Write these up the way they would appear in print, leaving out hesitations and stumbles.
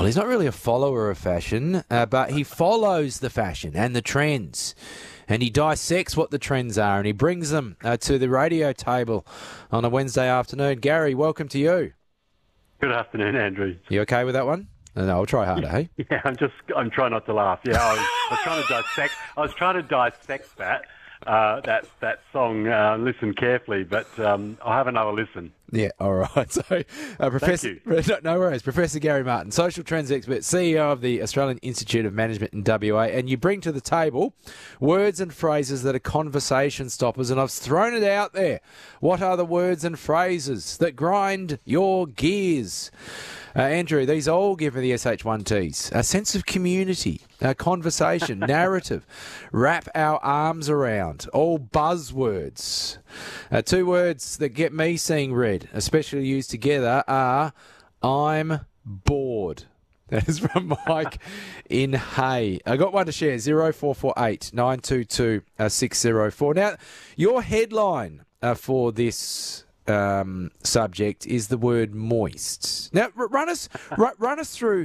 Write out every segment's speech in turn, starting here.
Well, he's not really a follower of fashion, but he follows the fashion and the trends. And he dissects what the trends are and he brings them to the radio table on a Wednesday afternoon. Gary, welcome to you. Good afternoon, Andrew. You okay with that one? No, I'll try harder, hey? Yeah, I'm trying not to laugh. Yeah, I was trying to dissect that song. Listen carefully, but I'll have another listen. Yeah, all right. So, Professor, Thank you. No worries. Professor Gary Martin, social trends expert, CEO of the Australian Institute of Management in WA, and you bring to the table words and phrases that are conversation stoppers, and I've thrown it out there. What are the words and phrases that grind your gears? Andrew, these all give me the SH1Ts. A sense of community, conversation, narrative, wrap our arms around, all buzzwords. Two words that get me seeing red, especially used together, are I'm bored. That is from Mike in Hay. I got one to share, 0448 922 604. Now, your headline for this subject is the word moist. Now, run us through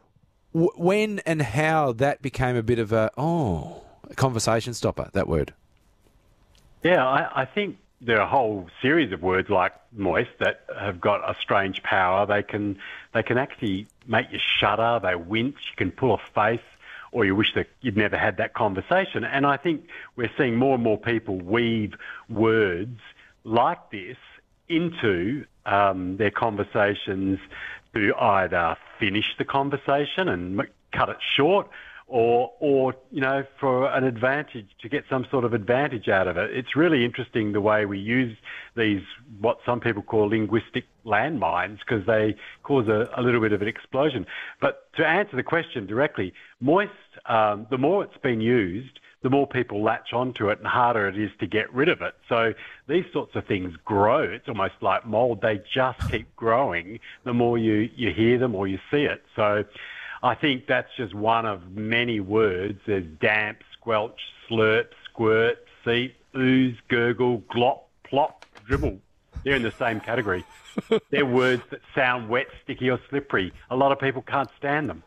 when and how that became a bit of a conversation stopper, that word. Yeah, I think there are a whole series of words like moist that have got a strange power. They can actually make you shudder, they wince, you can pull a face, or you wish that you'd never had that conversation. And I think we're seeing more and more people weave words like this into their conversations to either finish the conversation and cut it short, or for an advantage, to get some sort of advantage out of it. It's really interesting the way we use these, what some people call linguistic landmines, because they cause a little bit of an explosion. But to answer the question directly, moist, the more it's been used, the more people latch onto it and harder it is to get rid of it. So these sorts of things grow. It's almost like mold. They just keep growing the more you hear them or you see it. So I think that's just one of many words. There's damp, squelch, slurp, squirt, seep, ooze, gurgle, glop, plop, dribble. They're in the same category. They're words that sound wet, sticky or slippery. A lot of people can't stand them.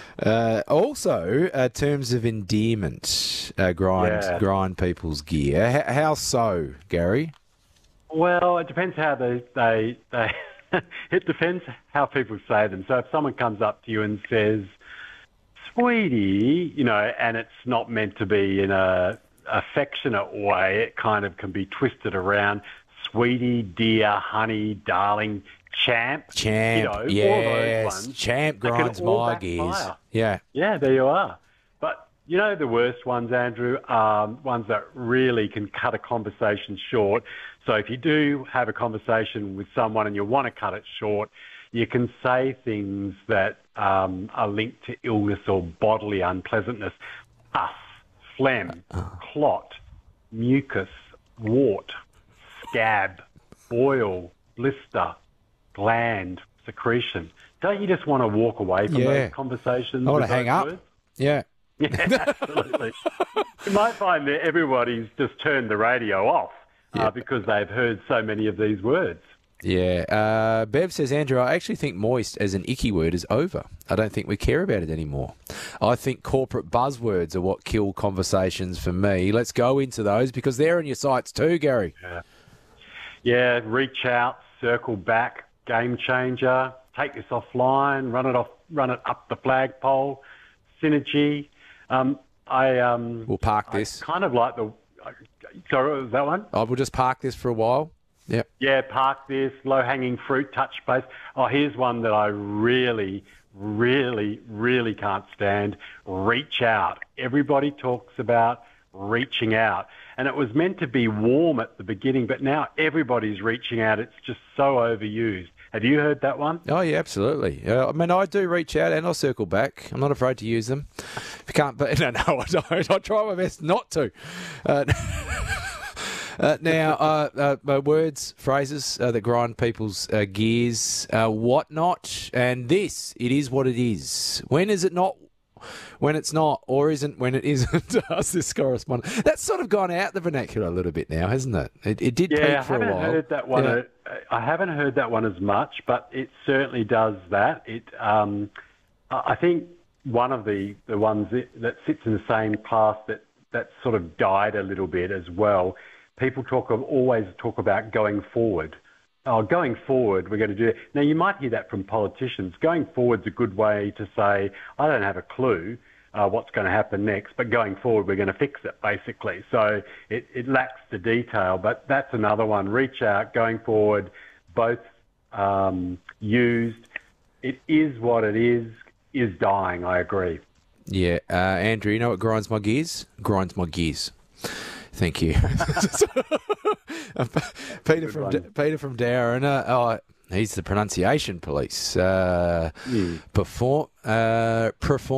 Also, terms of endearment grind people's gear. How so, Gary? Well, it depends how they it depends how people say them. So if someone comes up to you and says, "Sweetie," and it's not meant to be in a affectionate way, it kind of can be twisted around. Sweetie, dear, honey, darling, champ, yes, all those ones. Champ grinds my gears. Yeah, there you are. But the worst ones, Andrew, are ones that really can cut a conversation short. So if you do have a conversation with someone and you want to cut it short, you can say things that are linked to illness or bodily unpleasantness. Pus, phlegm, clot, mucus, wart, scab, boil, blister, gland, secretion. Don't you just want to walk away from those conversations? I want to hang up. Words? Yeah. Yeah, absolutely. You might find that everybody's just turned the radio off because they've heard so many of these words. Yeah. Bev says, Andrew, I actually think moist as an icky word is over. I don't think we care about it anymore. I think corporate buzzwords are what kill conversations for me. Let's go into those because they're in your sights too, Gary. Yeah, reach out, circle back, game changer, take this offline, run it up the flagpole, synergy. We'll park this. I kind of like the. Sorry, was that one? We'll just park this for a while. Yep. Yeah, park this, low-hanging fruit, touch base. Oh, here's one that I really, really, really can't stand. Reach out. Everybody talks about reaching out. And it was meant to be warm at the beginning, but now everybody's reaching out. It's just so overused. Have you heard that one? Oh, yeah, absolutely. I do reach out and I'll circle back. I'm not afraid to use them. If you can't, but no, I don't. I try my best not to. Words, phrases that grind people's gears, whatnot, and this, it is what it is. When is it not? When it's not, or isn't when it isn't, ask this correspondent. That's sort of gone out the vernacular a little bit now, hasn't it? It did peak for a while. I haven't heard that one. I haven't heard that one as much, but it certainly does that. I think one of the ones that sits in the same class that sort of died a little bit as well. People always talk about going forward. Oh, going forward, we're going to do it. Now, you might hear that from politicians. Going forward's a good way to say, I don't have a clue what's going to happen next, but going forward, we're going to fix it, basically. So it lacks the detail, but that's another one. Reach out, going forward, both used. It is what it is dying, I agree. Yeah, Andrew, you know what grinds my gears? Grinds my gears. Thank you. Peter from Darren. He's the pronunciation police. Perform